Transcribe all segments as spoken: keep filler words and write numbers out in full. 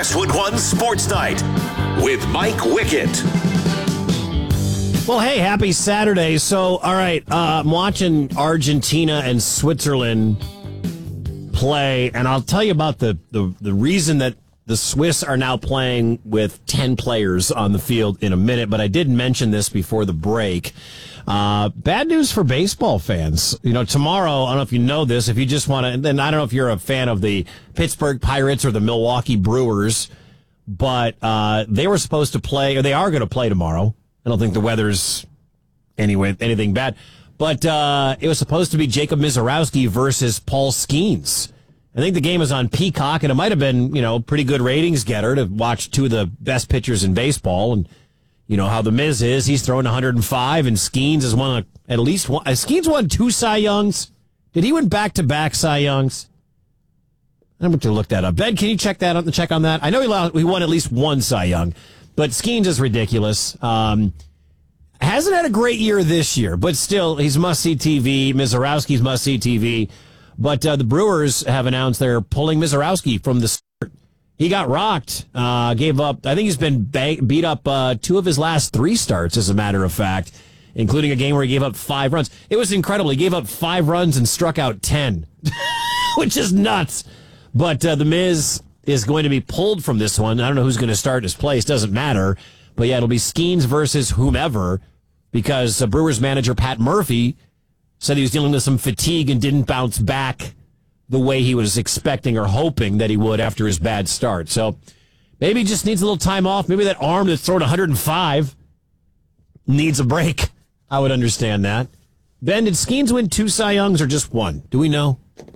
Westwood One Sports Night with Mike Wickett. Well, hey, happy Saturday. So, all right, uh, I'm watching Argentina and Switzerland play, and I'll tell you about the, the, the reason that the Swiss are now playing with ten players on the field in a minute, but I did mention this before the break. Uh, bad news for baseball fans. You know, tomorrow, I don't know if you know this, if you just want to, then I don't know if you're a fan of the Pittsburgh Pirates or the Milwaukee Brewers, but uh, they were supposed to play, or they are going to play tomorrow. I don't think the weather's anyway anything bad, but uh, it was supposed to be Jacob Misiorowski versus Paul Skeens. I think the game was on Peacock, and it might have been, you know, pretty good ratings getter to watch two of the best pitchers in baseball. And you know how the Miz is; he's throwing one hundred five, and Skeens has won at least one. Uh, Skeens won two Cy Youngs. Did he win back to back Cy Youngs? I'm going to look that up. Ben, can you check that on the check on that? I know he, lost, he won at least one Cy Young, but Skeens is ridiculous. Um, hasn't had a great year this year, but still, he's must-see T V. Misiorowski's must-see T V. But uh, the Brewers have announced they're pulling Misiorowski from the start. He got rocked, uh, gave up. I think he's been ba- beat up uh, two of his last three starts, as a matter of fact, including a game where he gave up five runs. It was incredible. He gave up five runs and struck out ten, which is nuts. But uh, the Miz is going to be pulled from this one. I don't know who's going to start his place. Doesn't matter. But yeah, it'll be Skeens versus whomever, because uh, Brewers manager Pat Murphy said he was dealing with some fatigue and didn't bounce back the way he was expecting or hoping that he would after his bad start. So maybe he just needs a little time off. Maybe that arm that's throwing one hundred five needs a break. I would understand that. Ben, did Skeens win two Cy Youngs or just one? Do we know?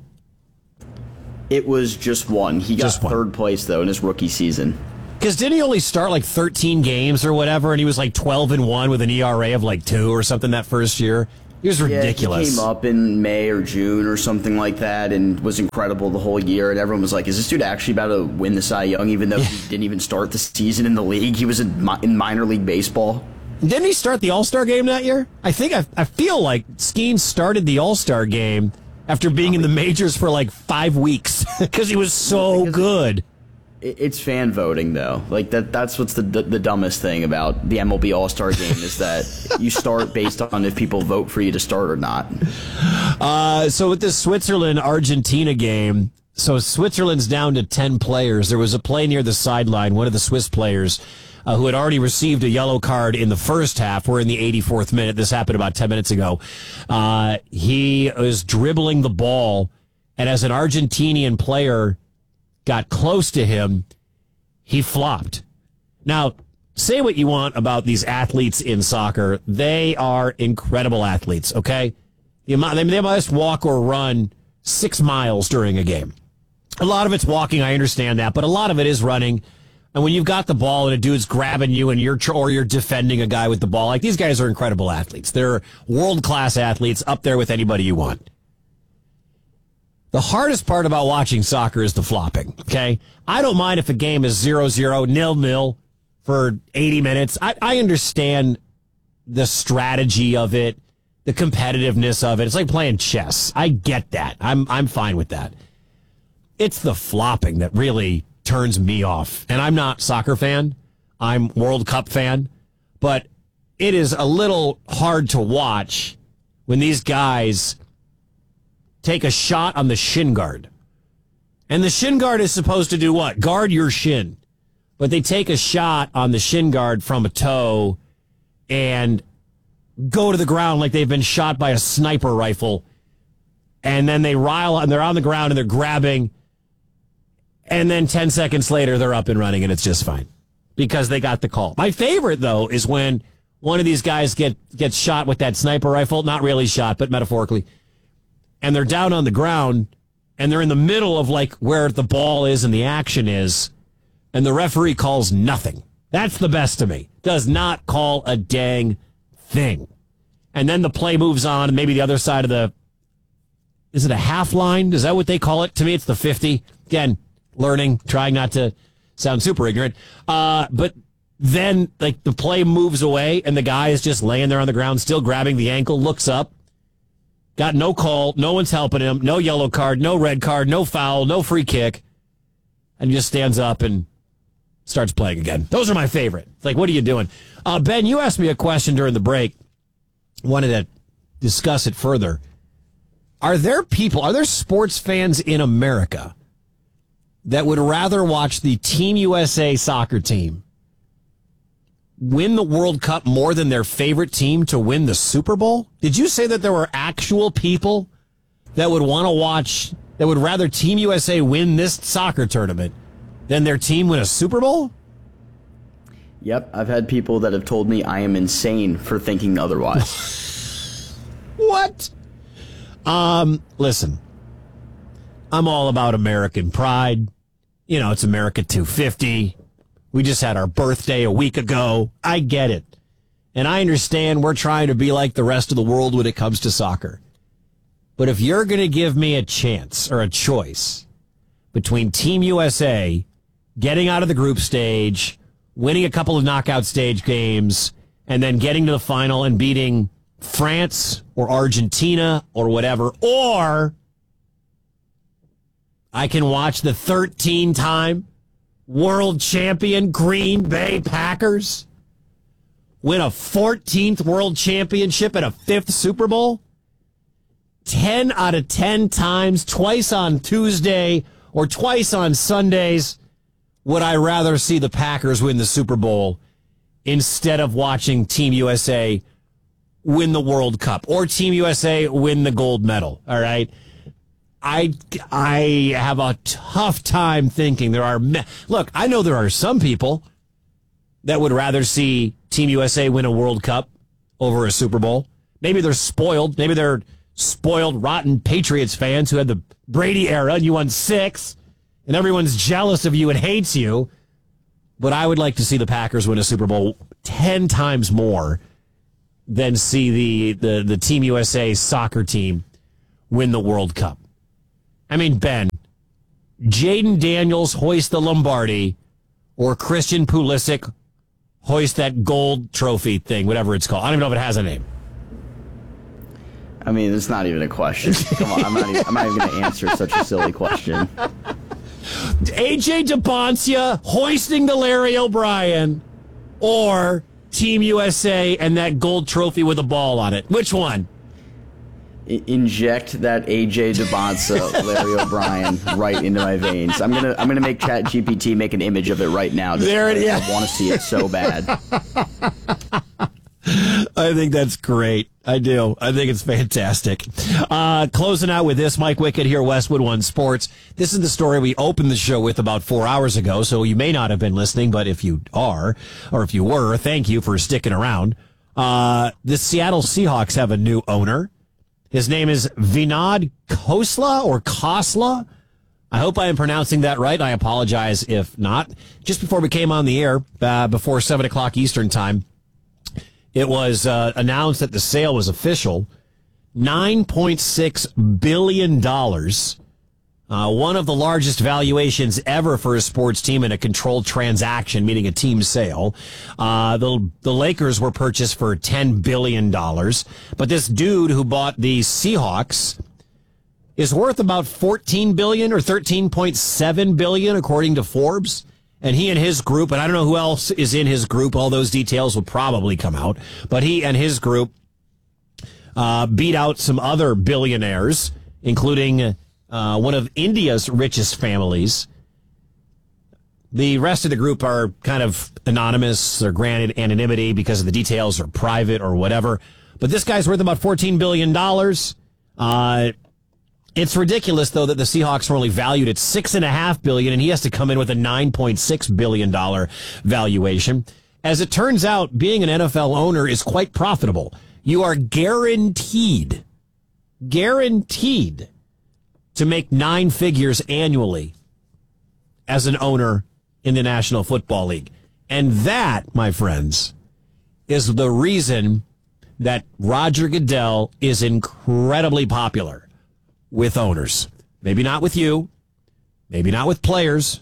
It was just one. He got third place, though, in his rookie season. Because didn't he only start like thirteen games or whatever, and he was like twelve and one with an E R A of like two or something that first year? He was ridiculous. Yeah, he came up in May or June or something like that and was incredible the whole year. And everyone was like, is this dude actually about to win the Cy Young, even though yeah. he didn't even start the season in the league? He was in, mi- in minor league baseball. Didn't he start the All-Star game that year? I think, I, I feel like Skeens started the All-Star game after being in the majors for like five weeks because he was so good. It's fan voting, though. Like that. That's what's the, the the dumbest thing about the M L B All-Star Game is that you start based on if people vote for you to start or not. Uh, so with this Switzerland-Argentina game, so Switzerland's down to ten players. There was a play near the sideline. One of the Swiss players uh, who had already received a yellow card in the first half. We're in the eighty-fourth minute. This happened about ten minutes ago. Uh, he was dribbling the ball, and as an Argentinian player got close to him, he flopped. Now, say what you want about these athletes in soccer. They are incredible athletes, okay? The amount, they must walk or run six miles during a game. A lot of it's walking, I understand that, but a lot of it is running. And when you've got the ball and a dude's grabbing you and you're or you're defending a guy with the ball, like these guys are incredible athletes. They're world-class athletes up there with anybody you want. The hardest part about watching soccer is the flopping, okay? I don't mind if a game is zero zero, nil nil for eighty minutes. I, I understand the strategy of it, the competitiveness of it. It's like playing chess. I get that. I'm I'm fine with that. It's the flopping that really turns me off. And I'm not a soccer fan. I'm World Cup fan. But it is a little hard to watch when these guys take a shot on the shin guard. And the shin guard is supposed to do what? Guard your shin. But they take a shot on the shin guard from a toe and go to the ground like they've been shot by a sniper rifle. And then they rile and they're on the ground and they're grabbing. And then ten seconds later, they're up and running and it's just fine because they got the call. My favorite, though, is when one of these guys get gets shot with that sniper rifle. Not really shot, but metaphorically. And they're down on the ground, and they're in the middle of, like, where the ball is and the action is, and the referee calls nothing. That's the best to me. Does not call a dang thing. And then the play moves on, and maybe the other side of the... Is it a half line? Is that what they call it? To me, it's the fifty. Again, learning, trying not to sound super ignorant. Uh, but then, like, the play moves away, and the guy is just laying there on the ground, still grabbing the ankle, looks up, got no call, no one's helping him, no yellow card, no red card, no foul, no free kick, and he just stands up and starts playing again. Those are my favorite. It's like, what are you doing? Uh, Ben, you asked me a question during the break. Wanted to discuss it further. Are there people, are there sports fans in America that would rather watch the Team U S A soccer team win the World Cup more than their favorite team to win the Super Bowl? Did you say that there were actual people that would want to watch, that would rather Team U S A win this soccer tournament than their team win a Super Bowl? Yep, I've had people that have told me I am insane for thinking otherwise. What? Um, listen, I'm all about American pride. You know, it's America two fifty. We just had our birthday a week ago. I get it. And I understand we're trying to be like the rest of the world when it comes to soccer. But if you're going to give me a chance or a choice between Team U S A getting out of the group stage, winning a couple of knockout stage games, and then getting to the final and beating France or Argentina or whatever, or I can watch the thirteen-time world champion Green Bay Packers win a fourteenth world championship and a fifth Super Bowl, ten out of ten times, twice on Tuesday or twice on Sundays, would I rather see the Packers win the Super Bowl instead of watching Team U S A win the World Cup or Team U S A win the gold medal. All right. I, I have a tough time thinking there are, me- look, I know there are some people that would rather see Team U S A win a World Cup over a Super Bowl. Maybe they're spoiled. Maybe they're spoiled, rotten Patriots fans who had the Brady era and you won six and everyone's jealous of you and hates you. But I would like to see the Packers win a Super Bowl ten times more than see the, the, the Team U S A soccer team win the World Cup. I mean, Ben, Jaden Daniels hoist the Lombardi or Christian Pulisic hoist that gold trophy thing, whatever it's called. I don't even know if it has a name. I mean, it's not even a question. Come on, I'm not even, I'm not even going to answer such a silly question. A J DePoncia hoisting the Larry O'Brien or Team U S A and that gold trophy with a ball on it. Which one? I- inject that A J DeBonsa, Larry O'Brien right into my veins. I'm gonna I'm gonna make ChatGPT make an image of it right now. Just There it is. I want to see it so bad. I think that's great. I do. I think it's fantastic. Uh, closing out with this, Mike Wickett here, Westwood One Sports. This is the story we opened the show with about four hours ago, so you may not have been listening, but if you are, or if you were, thank you for sticking around. Uh, the Seattle Seahawks have a new owner. His name is Vinod Khosla or Khosla. I hope I am pronouncing that right. I apologize if not. Just before we came on the air, uh, before seven o'clock Eastern time, it was uh, announced that the sale was official. nine point six billion dollars. Uh, one of the largest valuations ever for a sports team in a controlled transaction, meaning a team sale. Uh, the, the Lakers were purchased for ten billion dollars. But this dude who bought the Seahawks is worth about fourteen billion dollars or thirteen point seven billion dollars, according to Forbes. And he and his group, and I don't know who else is in his group, all those details will probably come out, but he and his group uh, beat out some other billionaires, including uh, one of India's richest families. The rest of the group are kind of anonymous. They're granted anonymity because of the details are private or whatever. But this guy's worth about fourteen billion dollars. Uh, It's ridiculous, though, that the Seahawks were only valued at six and a half billion, and he has to come in with a nine point six billion dollar valuation. As it turns out, being an N F L owner is quite profitable. You are guaranteed, guaranteed to make nine figures annually as an owner in the National Football League. And that, my friends, is the reason that Roger Goodell is incredibly popular with owners. Maybe not with you, maybe not with players,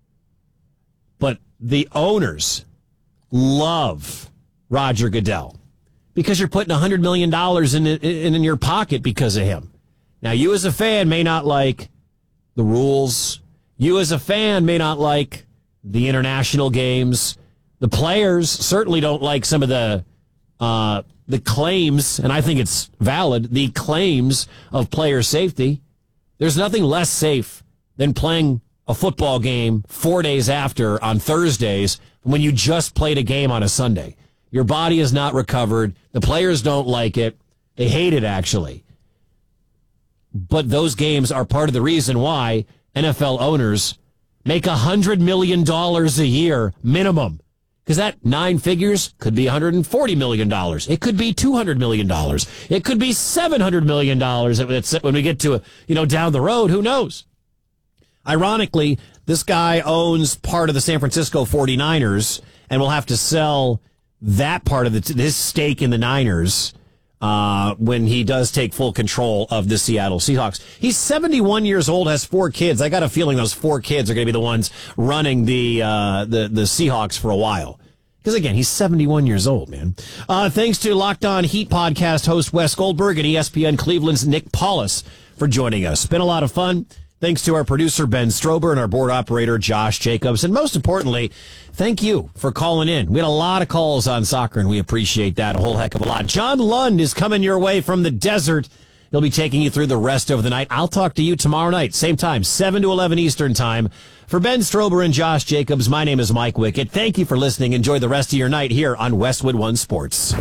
but the owners love Roger Goodell because you're putting one hundred million dollars in, in, in your pocket because of him. Now, you as a fan may not like the rules. You as a fan may not like the international games. The players certainly don't like some of the uh, the claims, and I think it's valid, the claims of player safety. There's nothing less safe than playing a football game four days after on Thursdays when you just played a game on a Sunday. Your body is not recovered. The players don't like it. They hate it, actually. But those games are part of the reason why N F L owners make one hundred million dollars a year minimum. Because that nine figures could be one hundred forty million dollars. It could be two hundred million dollars. It could be seven hundred million dollars when we get to, you know, down the road. Who knows? Ironically, this guy owns part of the San Francisco forty-niners and will have to sell that part of the, his stake in the Niners uh, when he does take full control of the Seattle Seahawks. He's seventy-one years old, has four kids. I got a feeling those four kids are going to be the ones running the, uh, the, the Seahawks for a while. Because, again, he's seventy-one years old, man. Uh, thanks to Locked On Heat podcast host Wes Goldberg and E S P N Cleveland's Nick Paulus for joining us. Been a lot of fun. Thanks to our producer, Ben Strober, and our board operator, Josh Jacobs. And most importantly, thank you for calling in. We had a lot of calls on soccer, and we appreciate that a whole heck of a lot. John Lund is coming your way from the desert. He'll be taking you through the rest of the night. I'll talk to you tomorrow night, same time, seven to eleven Eastern time. For Ben Strober and Josh Jacobs, my name is Mike Wickett. Thank you for listening. Enjoy the rest of your night here on Westwood One Sports.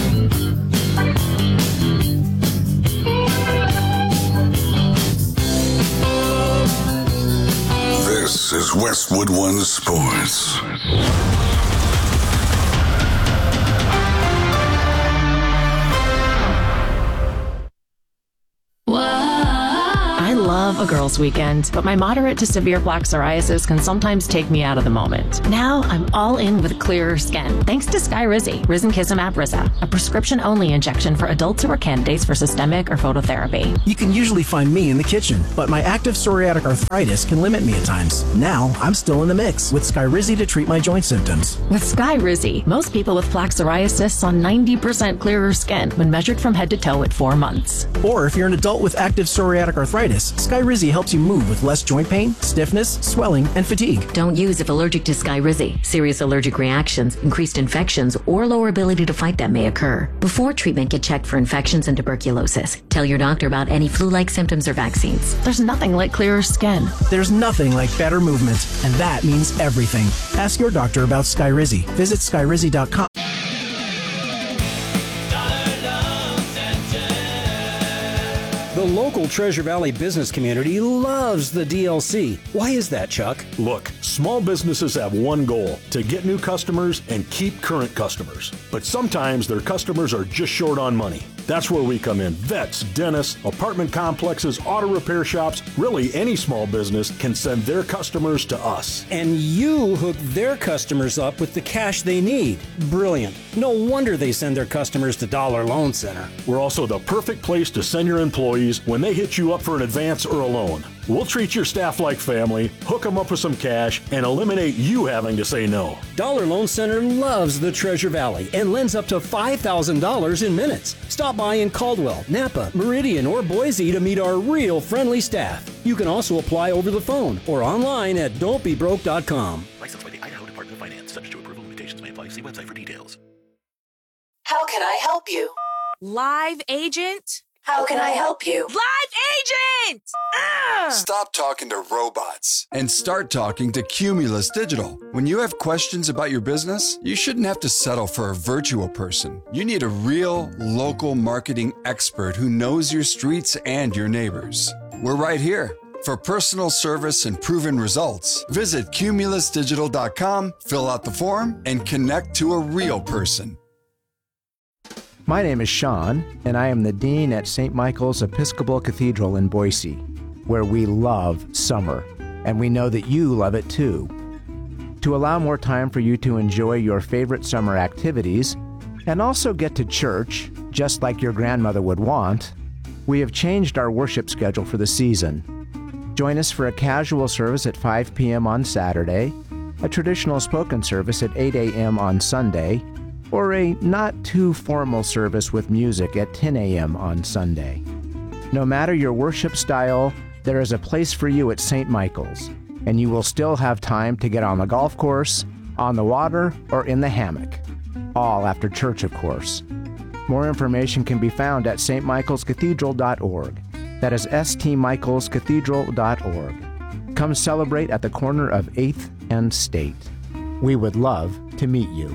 This is Westwood One Sports. I love a girls' weekend, but my moderate to severe plaque psoriasis can sometimes take me out of the moment. Now I'm all in with clearer skin, thanks to Skyrizi, Risankizumab Riza, a prescription-only injection for adults who are candidates for systemic or phototherapy. You can usually find me in the kitchen, but my active psoriatic arthritis can limit me at times. Now I'm still in the mix with Skyrizi to treat my joint symptoms. With Skyrizi, most people with plaque psoriasis saw ninety percent clearer skin when measured from head to toe at four months. Or if you're an adult with active psoriatic arthritis, Skyrizi helps you move with less joint pain, stiffness, swelling, and fatigue. Don't use if allergic to Skyrizi. Serious allergic reactions, increased infections, or lower ability to fight them may occur. Before treatment, get checked for infections and tuberculosis. Tell your doctor about any flu-like symptoms or vaccines. There's nothing like clearer skin. There's nothing like better movement, and that means everything. Ask your doctor about Skyrizi. Visit Skyrizi dot com. The local Treasure Valley business community loves the D L C. Why is that, Chuck? Look, small businesses have one goal, to get new customers and keep current customers. But sometimes their customers are just short on money. That's where we come in. Vets, dentists, apartment complexes, auto repair shops, really any small business can send their customers to us. And you hook their customers up with the cash they need. Brilliant. No wonder they send their customers to Dollar Loan Center. We're also the perfect place to send your employees when they hit you up for an advance or a loan. We'll treat your staff like family, hook them up with some cash, and eliminate you having to say no. Dollar Loan Center loves the Treasure Valley and lends up to five thousand dollars in minutes. Stop by in Caldwell, Napa, Meridian, or Boise to meet our real friendly staff. You can also apply over the phone or online at don't be broke dot com. Licensed by the Idaho Department of Finance. Subject to approval. Limitations may apply. See website for details. How can I help you? Live agent? How can I help you? Live agent! Ah! Stop talking to robots and start talking to Cumulus Digital. When you have questions about your business, you shouldn't have to settle for a virtual person. You need a real, local marketing expert who knows your streets and your neighbors. We're right here. For personal service and proven results, visit cumulus digital dot com, fill out the form, and connect to a real person. My name is Sean, and I am the Dean at Saint Michael's Episcopal Cathedral in Boise, where we love summer, and we know that you love it too. To allow more time for you to enjoy your favorite summer activities, and also get to church, just like your grandmother would want, we have changed our worship schedule for the season. Join us for a casual service at five p.m. on Saturday, a traditional spoken service at eight a.m. on Sunday, or a not-too-formal service with music at ten a.m. on Sunday. No matter your worship style, there is a place for you at Saint Michael's. and you will still have time to get on the golf course, on the water, or in the hammock. All after church, of course. More information can be found at s t michaels cathedral dot org. That is s t michaels cathedral dot org. Come celebrate at the corner of eighth and State. We would love to meet you.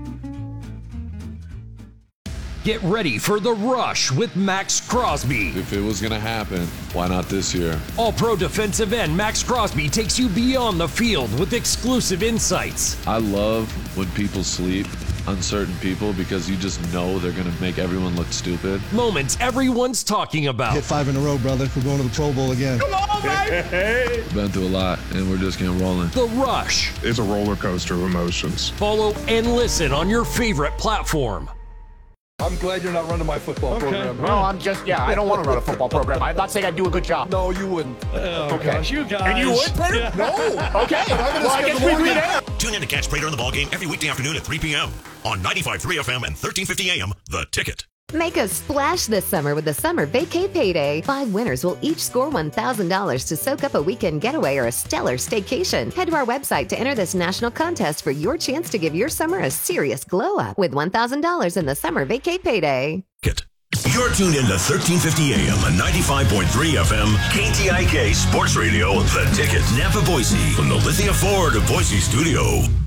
Get ready for The Rush with Max Crosby. If it was going to happen, why not this year? All-pro defensive end Max Crosby takes you beyond the field with exclusive insights. I love when people sleep, uncertain people, because you just know they're going to make everyone look stupid. Moments everyone's talking about. Hit five in a row, brother. We're going to the Pro Bowl again. Come on, baby! We've been through a lot, and we're just getting rolling. The Rush. It's a roller coaster of emotions. Follow and listen on your favorite platform. I'm glad you're not running my football okay. program. No, I'm just, yeah, I don't want to run a football program. I'm not saying I do a good job. No, you wouldn't. Oh, okay. Gosh, you guys. And you would, Prater? Yeah. No. Okay. Well, I guess we agree there. Tune in to catch Prater on the Ball Game every weekday afternoon at three p.m. on ninety-five point three F M and thirteen fifty A M, The Ticket. Make a splash this summer with the Summer Vacay Payday. Five winners will each score one thousand dollars to soak up a weekend getaway or a stellar staycation. Head to our website to enter this national contest for your chance to give your summer a serious glow-up with one thousand dollars in the Summer Vacay Payday. You're tuned in to thirteen fifty A M and ninety-five point three F M, K T I K Sports Radio, The Ticket, Napa, Boise, from the Lithia Ford of Boise studio.